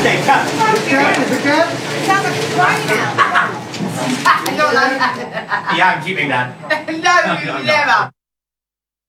Okay, cut. Is it cat? It sounds like it's crying out. I don't like that. Yeah, I'm keeping that. No, never.